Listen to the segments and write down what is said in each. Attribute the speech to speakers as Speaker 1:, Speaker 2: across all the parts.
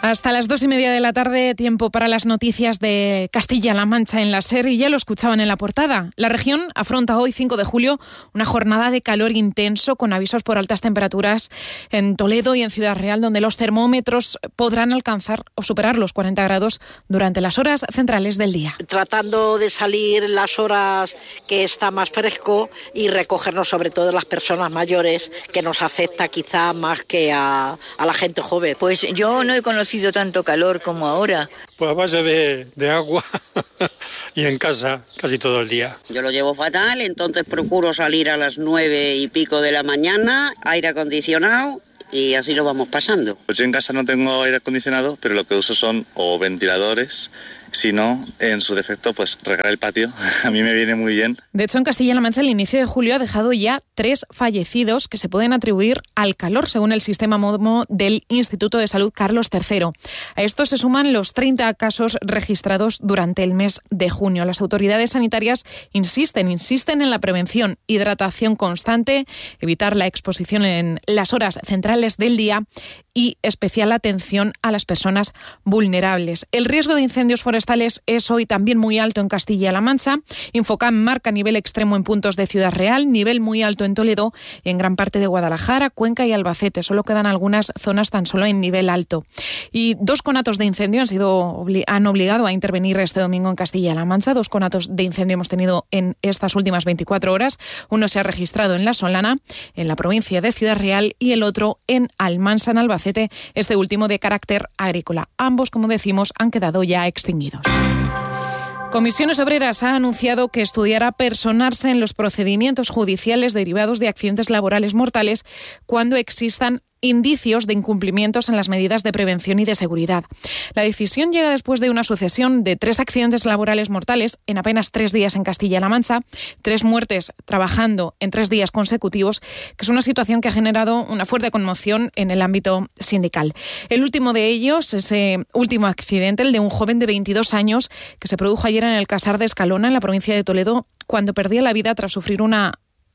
Speaker 1: Hasta las 2:30 de la tarde, tiempo para las noticias de Castilla-La Mancha en la SER, y ya lo escuchaban en la portada. La región afronta hoy, 5 de julio, una jornada de calor intenso con avisos por altas temperaturas en Toledo y en Ciudad Real, donde los termómetros podrán alcanzar o superar los 40 grados durante las horas centrales del día.
Speaker 2: Tratando de salir en las horas que está más fresco y recogernos sobre todo las personas mayores, que nos afecta quizá más que a la gente joven.
Speaker 3: Pues yo no he conocido tanto calor como ahora.
Speaker 4: Pues a base de agua y en casa casi todo el día.
Speaker 5: Yo lo llevo fatal, entonces procuro salir a las 9:00 de la mañana, aire acondicionado, y así lo vamos pasando.
Speaker 6: Pues yo en casa no tengo aire acondicionado, pero lo que uso son o ventiladores, si no, en su defecto, pues regar el patio. A mí me viene muy bien.
Speaker 1: De hecho, en Castilla-La Mancha el inicio de julio ha dejado ya 3 fallecidos que se pueden atribuir al calor, según el sistema MODMO del Instituto de Salud Carlos III. A esto se suman los 30 casos registrados durante el mes de junio. Las autoridades sanitarias insisten en la prevención, hidratación constante, evitar la exposición en las horas centrales del día y especial atención a las personas vulnerables. El riesgo de incendios forestales es hoy también muy alto en Castilla-La Mancha. Infocam marca nivel extremo en puntos de Ciudad Real, nivel muy alto en Toledo y en gran parte de Guadalajara, Cuenca y Albacete. Solo quedan algunas zonas tan solo en nivel alto. Y 2 conatos de incendio han obligado a intervenir este domingo en Castilla-La Mancha. 2 conatos de incendio hemos tenido en estas últimas 24 horas. Uno se ha registrado en La Solana, en la provincia de Ciudad Real, y el otro en Almansa, en Albacete, este último de carácter agrícola. Ambos, como decimos, han quedado ya extinguidos. Comisiones Obreras ha anunciado que estudiará personarse en los procedimientos judiciales derivados de accidentes laborales mortales cuando existan indicios de incumplimientos en las medidas de prevención y de seguridad. La decisión llega después de una sucesión de 3 accidentes laborales mortales en apenas 3 días en Castilla-La Mancha, 3 muertes trabajando en 3 días consecutivos, que es una situación que ha generado una fuerte conmoción en el ámbito sindical. El último de ellos, ese último accidente, el de un joven de 22 años que se produjo ayer en el Casar de Escalona, en la provincia de Toledo, cuando perdía la vida tras sufrir una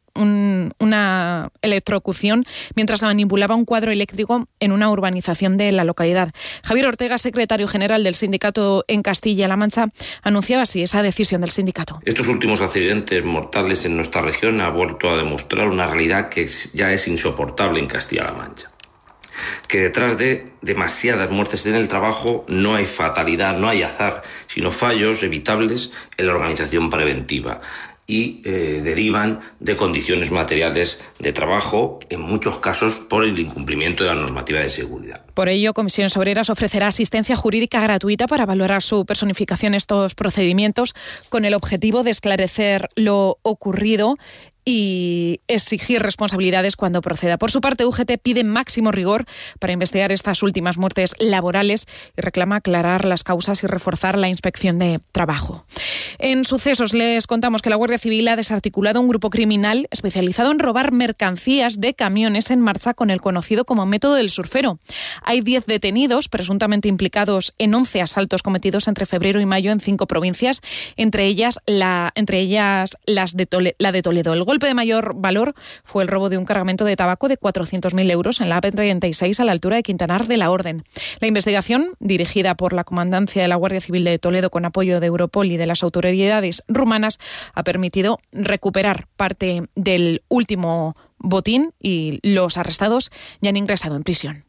Speaker 1: electrocución mientras manipulaba un cuadro eléctrico en una urbanización de la localidad. Javier Ortega, secretario general del sindicato en Castilla-La Mancha, anunciaba así esa decisión del sindicato.
Speaker 7: Estos últimos accidentes mortales en nuestra región han vuelto a demostrar una realidad que ya es insoportable en Castilla-La Mancha. Que detrás de demasiadas muertes en el trabajo no hay fatalidad, no hay azar, sino fallos evitables en la organización preventiva. Y derivan de condiciones materiales de trabajo, en muchos casos por el incumplimiento de la normativa de seguridad.
Speaker 1: Por ello, Comisiones Obreras ofrecerá asistencia jurídica gratuita para valorar su personificación en estos procedimientos, con el objetivo de esclarecer lo ocurrido y exigir responsabilidades cuando proceda. Por su parte, UGT pide máximo rigor para investigar estas últimas muertes laborales y reclama aclarar las causas y reforzar la inspección de trabajo. En sucesos, les contamos que la Guardia Civil ha desarticulado un grupo criminal especializado en robar mercancías de camiones en marcha con el conocido como método del surfero. Hay 10 detenidos, presuntamente implicados en 11 asaltos cometidos entre febrero y mayo en 5 provincias, entre ellas la de Toledo. El golpe de mayor valor fue el robo de un cargamento de tabaco de 400.000 euros en la AP36 a la altura de Quintanar de la Orden. La investigación, dirigida por la Comandancia de la Guardia Civil de Toledo con apoyo de Europol y de las autoridades rumanas, ha permitido recuperar parte del último botín y los arrestados ya han ingresado en prisión.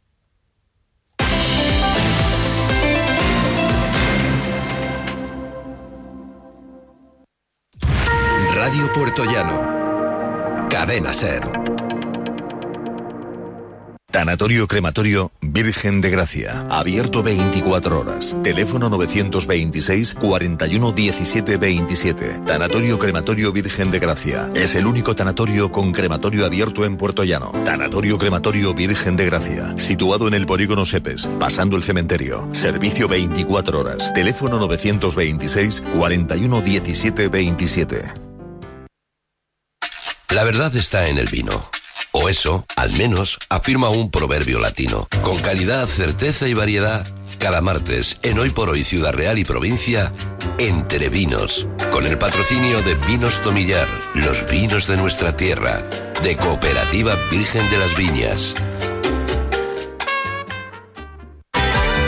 Speaker 8: Radio Puertollano. Cadena SER. Tanatorio Crematorio Virgen de Gracia. Abierto 24 horas. Teléfono 926 41 17 27. Tanatorio Crematorio Virgen de Gracia. Es el único tanatorio con crematorio abierto en Puertollano. Tanatorio Crematorio Virgen de Gracia. Situado en el polígono Sepes, pasando el cementerio. Servicio 24 horas. Teléfono 926 41 17 27.
Speaker 9: La verdad está en el vino. O eso, al menos, afirma un proverbio latino. Con calidad, certeza y variedad, cada martes, en Hoy por Hoy Ciudad Real y Provincia, Entre Vinos, con el patrocinio de Vinos Tomillar, los vinos de nuestra tierra, de Cooperativa Virgen de las Viñas.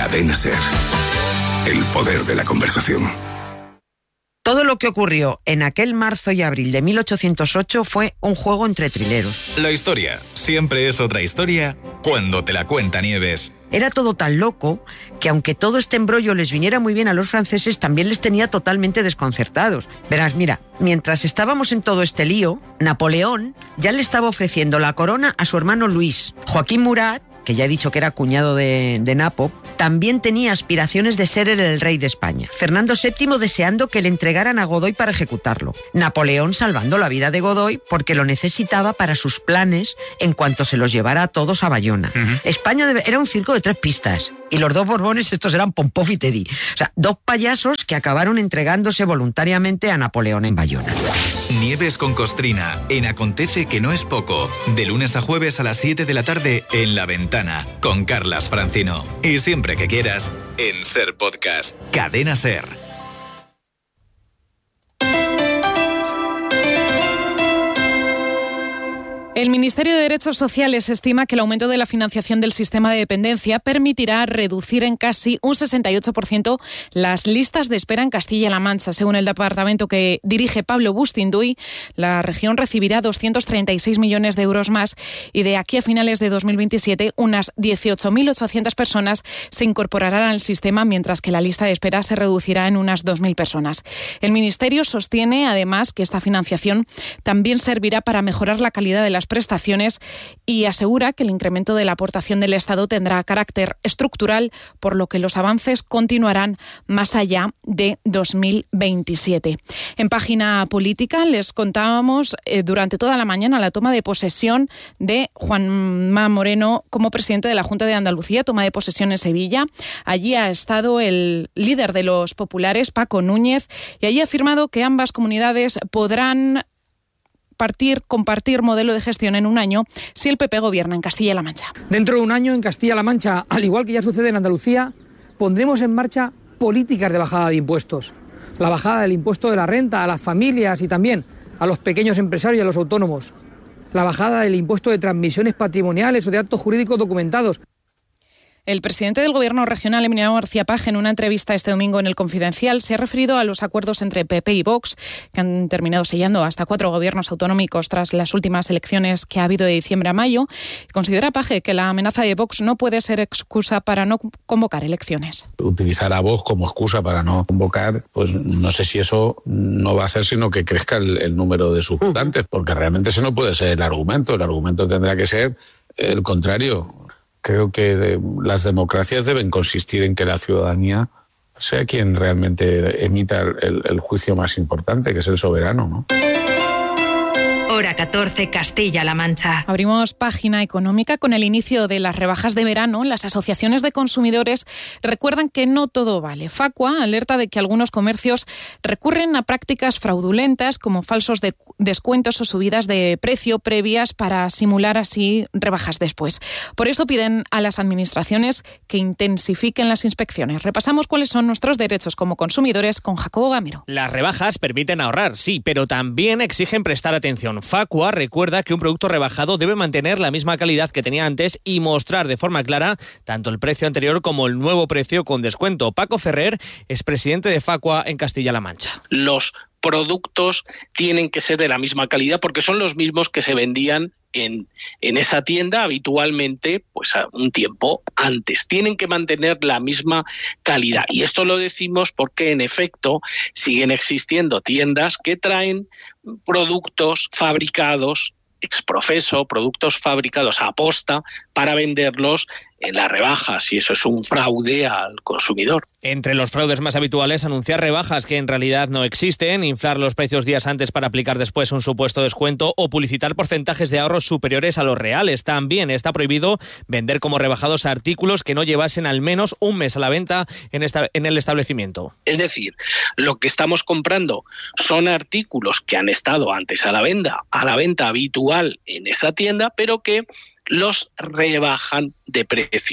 Speaker 10: Cadena SER. El poder de la conversación.
Speaker 11: Todo lo que ocurrió en aquel marzo y abril de 1808 fue un juego entre trileros.
Speaker 12: La historia siempre es otra historia cuando te la cuenta Nieves.
Speaker 11: Era todo tan loco que aunque todo este embrollo les viniera muy bien a los franceses, también les tenía totalmente desconcertados. Verás, mira, mientras estábamos en todo este lío, Napoleón ya le estaba ofreciendo la corona a su hermano Luis. Joaquín Murat, que ya he dicho que era cuñado de Napo, también tenía aspiraciones de ser el rey de España. Fernando VII deseando que le entregaran a Godoy para ejecutarlo. Napoleón salvando la vida de Godoy porque lo necesitaba para sus planes en cuanto se los llevara a todos a Bayona. España era un circo de 3 pistas y los 2 Borbones estos eran Pompov y Teddy. O sea, 2 payasos que acabaron entregándose voluntariamente a Napoleón en Bayona.
Speaker 12: Nieves con Costrina, en Acontece que no es poco. De lunes a jueves a las 7 de la tarde en La Ventana, con Carlas Francino. Y siempre que quieras, en SER Podcast. Cadena SER.
Speaker 1: El Ministerio de Derechos Sociales estima que el aumento de la financiación del sistema de dependencia permitirá reducir en casi un 68% las listas de espera en Castilla-La Mancha. Según el departamento que dirige Pablo Bustinduy, la región recibirá 236 millones de euros más y de aquí a finales de 2027 unas 18.800 personas se incorporarán al sistema, mientras que la lista de espera se reducirá en unas 2.000 personas. El Ministerio sostiene además que esta financiación también servirá para mejorar la calidad de las prestaciones y asegura que el incremento de la aportación del Estado tendrá carácter estructural, por lo que los avances continuarán más allá de 2027. En página política les contábamos durante toda la mañana la toma de posesión de Juanma Moreno como presidente de la Junta de Andalucía, toma de posesión en Sevilla. Allí ha estado el líder de los populares, Paco Núñez, y allí ha afirmado que ambas comunidades podrán compartir modelo de gestión en un año si el PP gobierna en Castilla-La Mancha.
Speaker 13: Dentro de un año en Castilla-La Mancha, al igual que ya sucede en Andalucía, pondremos en marcha políticas de bajada de impuestos. La bajada del impuesto de la renta a las familias y también a los pequeños empresarios y a los autónomos. La bajada del impuesto de transmisiones patrimoniales o de actos jurídicos documentados.
Speaker 1: El presidente del Gobierno regional, Emiliano García Paje, en una entrevista este domingo en El Confidencial, se ha referido a los acuerdos entre PP y Vox, que han terminado sellando hasta 4 gobiernos autonómicos tras las últimas elecciones que ha habido de diciembre a mayo. Considera Paje que la amenaza de Vox no puede ser excusa para no convocar elecciones.
Speaker 14: Utilizar a Vox como excusa para no convocar, pues no sé si eso no va a hacer sino que crezca el número de sus votantes, porque realmente ese no puede ser el argumento. El argumento tendrá que ser el contrario. Creo que las democracias deben consistir en que la ciudadanía sea quien realmente emita el juicio más importante, que es el soberano, ¿no?
Speaker 15: Hora 14, Castilla-La Mancha.
Speaker 1: Abrimos página económica. Con el inicio de las rebajas de verano, las asociaciones de consumidores recuerdan que no todo vale. Facua alerta de que algunos comercios recurren a prácticas fraudulentas como falsos descuentos o subidas de precio previas para simular así rebajas después. Por eso piden a las administraciones que intensifiquen las inspecciones. Repasamos cuáles son nuestros derechos como consumidores con Jacobo Gamero.
Speaker 16: Las rebajas permiten ahorrar, sí, pero también exigen prestar atención. Facua recuerda que un producto rebajado debe mantener la misma calidad que tenía antes y mostrar de forma clara tanto el precio anterior como el nuevo precio con descuento. Paco Ferrer es presidente de Facua en Castilla-La Mancha.
Speaker 17: Los productos tienen que ser de la misma calidad porque son los mismos que se vendían en esa tienda habitualmente pues a un tiempo antes. Tienen que mantener la misma calidad. Y esto lo decimos porque en efecto siguen existiendo tiendas que traen productos fabricados exprofeso, productos fabricados a posta para venderlos en las rebajas, y eso es un fraude al consumidor.
Speaker 16: Entre los fraudes más habituales, anunciar rebajas que en realidad no existen, inflar los precios días antes para aplicar después un supuesto descuento o publicitar porcentajes de ahorros superiores a los reales. También está prohibido vender como rebajados artículos que no llevasen al menos un mes a la venta en el establecimiento.
Speaker 17: Es decir, lo que estamos comprando son artículos que han estado antes a la venta habitual en esa tienda, pero que los rebajan de precio.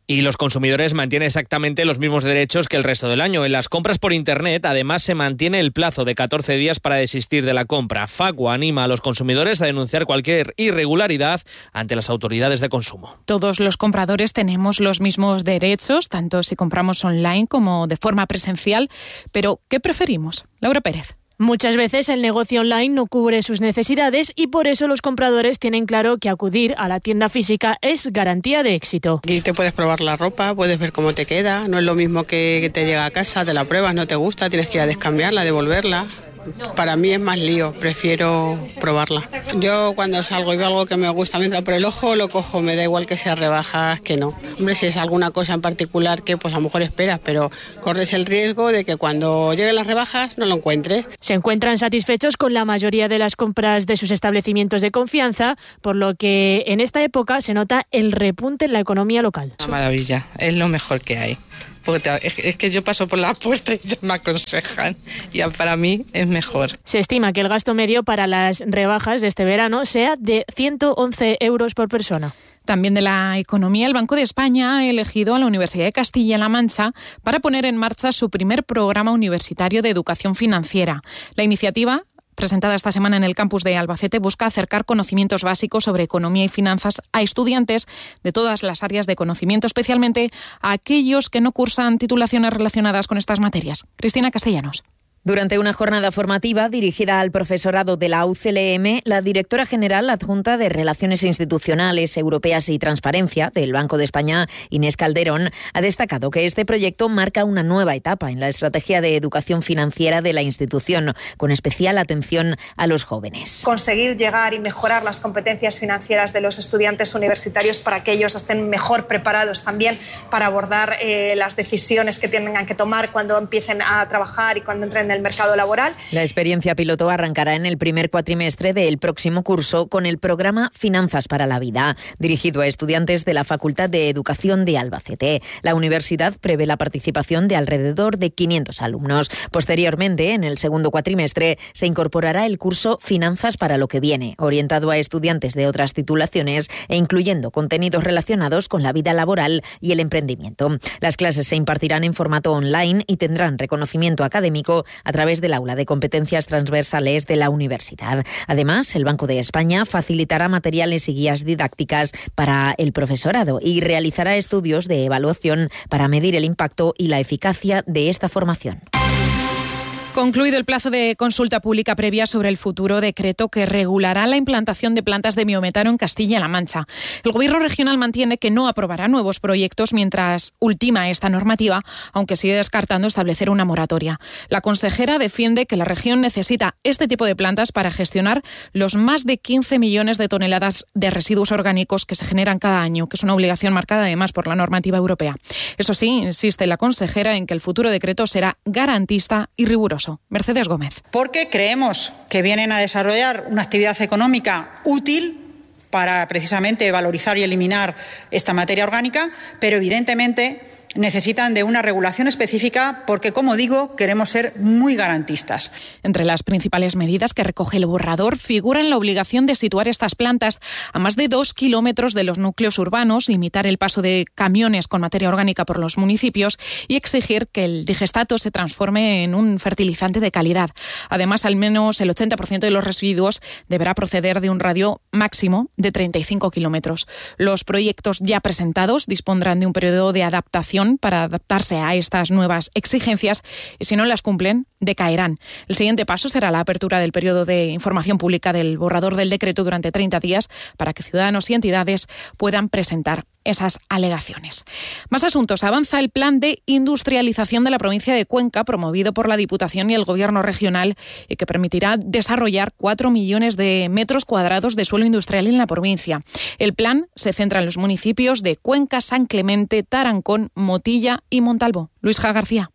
Speaker 16: Y los consumidores mantienen exactamente los mismos derechos que el resto del año. En las compras por Internet, además, se mantiene el plazo de 14 días para desistir de la compra. Facua anima a los consumidores a denunciar cualquier irregularidad ante las autoridades de consumo.
Speaker 1: Todos los compradores tenemos los mismos derechos, tanto si compramos online como de forma presencial. Pero, ¿qué preferimos? Laura Pérez.
Speaker 18: Muchas veces el negocio online no cubre sus necesidades y por eso los compradores tienen claro que acudir a la tienda física es garantía de éxito.
Speaker 19: Aquí te puedes probar la ropa, puedes ver cómo te queda, no es lo mismo que te llega a casa, te la pruebas, no te gusta, tienes que ir a descambiarla, devolverla. Para mí es más lío, prefiero probarla. Yo cuando salgo y veo algo que me gusta, me entra por el ojo, lo cojo, me da igual que sea rebajas que no. Hombre, si es alguna cosa en particular que pues a lo mejor esperas, pero corres el riesgo de que cuando lleguen las rebajas no lo encuentres.
Speaker 18: Se encuentran satisfechos con la mayoría de las compras de sus establecimientos de confianza, por lo que en esta época se nota el repunte en la economía local.
Speaker 20: Una maravilla, es lo mejor que hay. Porque es que yo paso por la puerta y ellos me aconsejan y para mí es mejor.
Speaker 18: Se estima que el gasto medio para las rebajas de este verano sea de 111 euros por persona.
Speaker 1: También de la economía, el Banco de España ha elegido a la Universidad de Castilla-La Mancha para poner en marcha su primer programa universitario de educación financiera. La iniciativa, presentada esta semana en el campus de Albacete, busca acercar conocimientos básicos sobre economía y finanzas a estudiantes de todas las áreas de conocimiento, especialmente a aquellos que no cursan titulaciones relacionadas con estas materias. Cristina Castellanos.
Speaker 21: Durante una jornada formativa dirigida al profesorado de la UCLM, la directora general adjunta de Relaciones Institucionales, Europeas y Transparencia del Banco de España, Inés Calderón, ha destacado que este proyecto marca una nueva etapa en la estrategia de educación financiera de la institución, con especial atención a los jóvenes.
Speaker 22: Conseguir llegar y mejorar las competencias financieras de los estudiantes universitarios para que ellos estén mejor preparados también para abordar las decisiones que tengan que tomar cuando empiecen a trabajar y cuando entren en el mercado laboral.
Speaker 21: La experiencia piloto arrancará en el primer cuatrimestre del próximo curso con el programa Finanzas para la Vida, dirigido a estudiantes de la Facultad de Educación de Albacete. La universidad prevé la participación de alrededor de 500 alumnos. Posteriormente, en el segundo cuatrimestre, se incorporará el curso Finanzas para lo que viene, orientado a estudiantes de otras titulaciones e incluyendo contenidos relacionados con la vida laboral y el emprendimiento. Las clases se impartirán en formato online y tendrán reconocimiento académico a través del aula de competencias transversales de la universidad. Además, el Banco de España facilitará materiales y guías didácticas para el profesorado y realizará estudios de evaluación para medir el impacto y la eficacia de esta formación.
Speaker 1: Concluido el plazo de consulta pública previa sobre el futuro decreto que regulará la implantación de plantas de biometano en Castilla-La Mancha. El Gobierno regional mantiene que no aprobará nuevos proyectos mientras ultima esta normativa, aunque sigue descartando establecer una moratoria. La consejera defiende que la región necesita este tipo de plantas para gestionar los más de 15 millones de toneladas de residuos orgánicos que se generan cada año, que es una obligación marcada además por la normativa europea. Eso sí, insiste la consejera en que el futuro decreto será garantista y riguroso. Mercedes Gómez.
Speaker 23: Porque creemos que vienen a desarrollar una actividad económica útil para precisamente valorizar y eliminar esta materia orgánica, pero evidentemente necesitan de una regulación específica porque, como digo, queremos ser muy garantistas.
Speaker 1: Entre las principales medidas que recoge el borrador figuran la obligación de situar estas plantas a más de 2 kilómetros de los núcleos urbanos, limitar el paso de camiones con materia orgánica por los municipios y exigir que el digestato se transforme en un fertilizante de calidad. Además, al menos el 80% de los residuos deberá proceder de un radio máximo de 35 kilómetros. Los proyectos ya presentados dispondrán de un periodo de adaptación para adaptarse a estas nuevas exigencias y si no las cumplen, decaerán. El siguiente paso será la apertura del periodo de información pública del borrador del decreto durante 30 días para que ciudadanos y entidades puedan presentar esas alegaciones. Más asuntos. Avanza el plan de industrialización de la provincia de Cuenca, promovido por la Diputación y el Gobierno regional y que permitirá desarrollar 4 millones de metros cuadrados de suelo industrial en la provincia. El plan se centra en los municipios de Cuenca, San Clemente, Tarancón, Motilla y Montalvo. Luis García.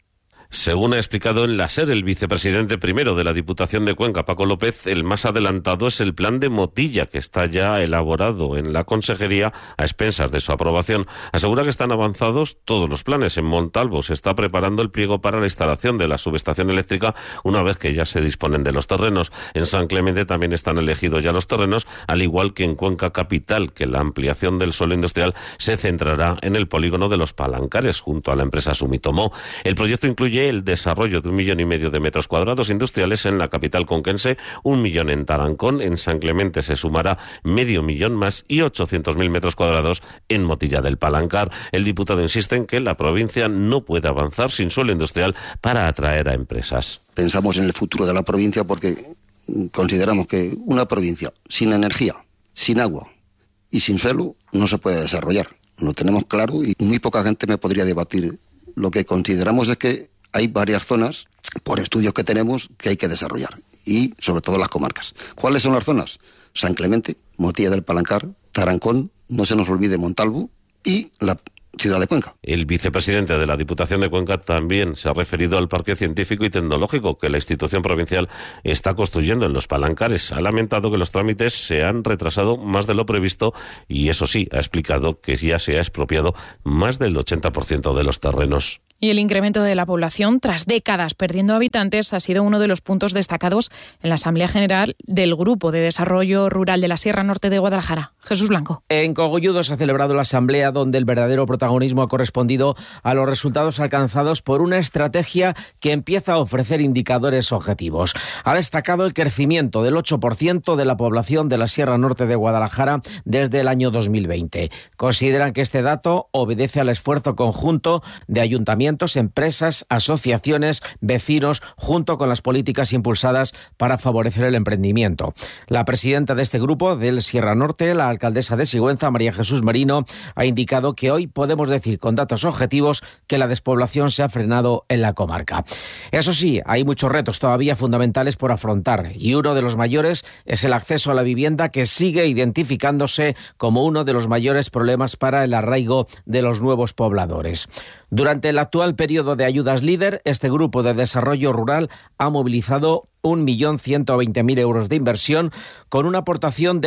Speaker 2: Según ha explicado en la SER el vicepresidente primero de la Diputación de Cuenca, Paco López, el más adelantado es el plan de Motilla, que está ya elaborado en la Consejería a expensas de su aprobación. Asegura que están avanzados todos los planes. En Montalvo se está preparando el pliego para la instalación de la subestación eléctrica una vez que ya se disponen de los terrenos. En San Clemente también están elegidos ya los terrenos, al igual que en Cuenca Capital, que la ampliación del suelo industrial se centrará en el polígono de Los Palancares, junto a la empresa Sumitomo. El proyecto incluye el desarrollo de 1,5 millones de metros cuadrados industriales en la capital conquense, 1 millón en Tarancón, en San Clemente se sumará 500,000 más y 800.000 metros cuadrados en Motilla del Palancar. El diputado insiste en que la provincia no puede avanzar sin suelo industrial para atraer a empresas.
Speaker 3: Pensamos en el futuro de la provincia porque consideramos que una provincia sin energía, sin agua y sin suelo no se puede desarrollar. Lo tenemos claro y muy poca gente me podría debatir. Lo que consideramos es que hay varias zonas, por estudios que tenemos, que hay que desarrollar, y sobre todo las comarcas. ¿Cuáles son las zonas? San Clemente, Motilla del Palancar, Tarancón, no se nos olvide Montalvo y la ciudad de Cuenca.
Speaker 2: El vicepresidente de la Diputación de Cuenca también se ha referido al parque científico y tecnológico que la institución provincial está construyendo en Los Palancares. Ha lamentado que los trámites se han retrasado más de lo previsto y, eso sí, ha explicado que ya se ha expropiado más del 80% de los terrenos.
Speaker 1: Y el incremento de la población, tras décadas perdiendo habitantes, ha sido uno de los puntos destacados en la Asamblea General del Grupo de Desarrollo Rural de la Sierra Norte de Guadalajara. Jesús Blanco.
Speaker 4: En Cogolludo se ha celebrado la asamblea donde el verdadero protagonismo ha correspondido a los resultados alcanzados por una estrategia que empieza a ofrecer indicadores objetivos. Ha destacado el crecimiento del 8% de la población de la Sierra Norte de Guadalajara desde el año 2020. Consideran que este dato obedece al esfuerzo conjunto de ayuntamientos, empresas, asociaciones, vecinos, junto con las políticas impulsadas para favorecer el emprendimiento. La presidenta de este grupo del Sierra Norte, la alcaldesa de Sigüenza, María Jesús Merino, ha indicado que hoy podemos decir con datos objetivos que la despoblación se ha frenado en la comarca. Eso sí, hay muchos retos todavía fundamentales por afrontar y uno de los mayores es el acceso a la vivienda, que sigue identificándose como uno de los mayores problemas para el arraigo de los nuevos pobladores. Durante el actual periodo de ayudas líder, este grupo de desarrollo rural ha movilizado 1.120.000 euros de inversión, con una aportación de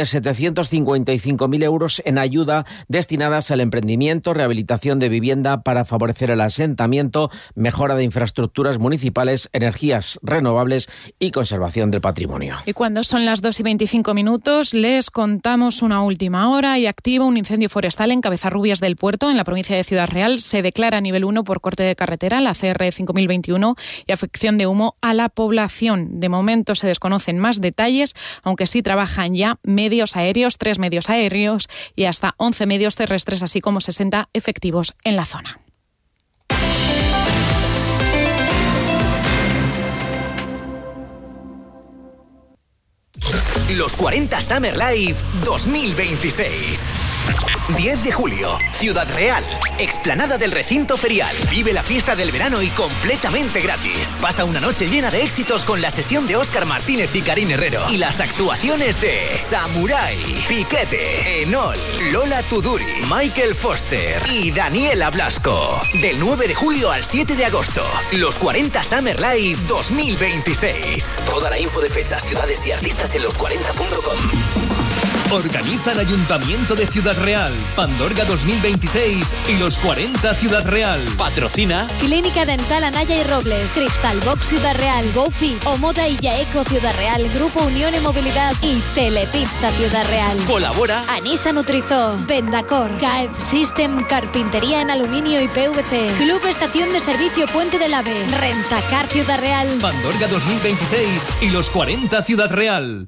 Speaker 4: 755.000 euros en ayuda destinadas al emprendimiento, rehabilitación de vivienda para favorecer el asentamiento, mejora de infraestructuras municipales, energías renovables y conservación del patrimonio.
Speaker 1: Y cuando son las 2:25, les contamos una última hora. Y activa un incendio forestal en Cabezarrubias del Puerto, en la provincia de Ciudad Real. Se declara nivel 1 por corte de carretera, la CR 5021, y afección de humo a la población. De momento se desconocen más detalles, aunque sí trabajan ya medios aéreos, 3 medios aéreos y hasta 11 medios terrestres, así como 60 efectivos en la zona.
Speaker 24: Los 40 Summer Live 2026. 10 de julio, Ciudad Real, explanada del recinto ferial. Vive la fiesta del verano y completamente gratis. Pasa una noche llena de éxitos con la sesión de Óscar Martínez y Karin Herrero. Y las actuaciones de Samurai, Piquete, Enol, Lola Tuduri, Michael Foster y Daniela Blasco. Del 9 de julio al 7 de agosto. Los 40 Summer Live 2026. Toda la info de fechas, ciudades y artistas en los40.com.
Speaker 25: Organizan Ayuntamiento de Ciudad Real, Pandorga 2026 y los 40 Ciudad Real.
Speaker 26: Patrocina Clínica Dental Anaya y Robles, Crystal Box Ciudad Real, GoFit, Omoda y Yaeco Ciudad Real, Grupo Unión y Movilidad y Telepizza Ciudad Real.
Speaker 24: Colabora
Speaker 26: Anisa Nutrizo, Vendacor, CAED System, Carpintería en Aluminio y PVC, Club Estación de Servicio Puente del Ave, Rentacar Ciudad Real.
Speaker 25: Pandorga 2026 y los 40 Ciudad Real.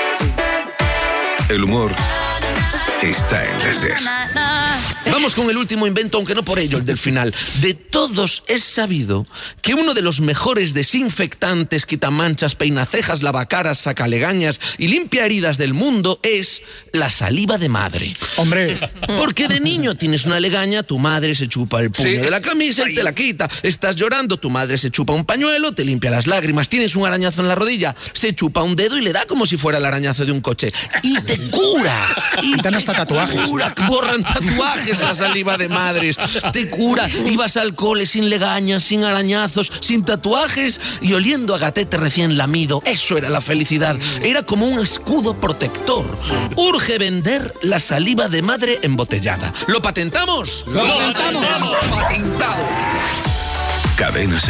Speaker 10: El humor está en la SER.
Speaker 27: Vamos con el último invento, aunque no por ello el del final. De todos es sabido que uno de los mejores desinfectantes, quitamanchas, peinacejas, lavacaras, sacalegañas y limpia heridas del mundo es la saliva de madre.
Speaker 13: Hombre.
Speaker 27: Porque de niño tienes una legaña, tu madre se chupa el puño de la camisa y te la quita. Estás llorando, tu madre se chupa un pañuelo, te limpia las lágrimas. Tienes un arañazo en la rodilla, se chupa un dedo y le da como si fuera el arañazo de un coche. Y te cura.
Speaker 28: Y te dan hasta tatuajes.
Speaker 27: Borran tatuajes. tatuajes la saliva de madres. Te cura, ibas al cole sin legañas, sin arañazos, sin tatuajes y oliendo a gatete recién lamido. Eso era la felicidad. Era como un escudo protector. Urge vender la saliva de madre embotellada. ¿Lo patentamos?
Speaker 10: ¡Lo patentamos!
Speaker 27: ¡Patentado!
Speaker 10: Cadena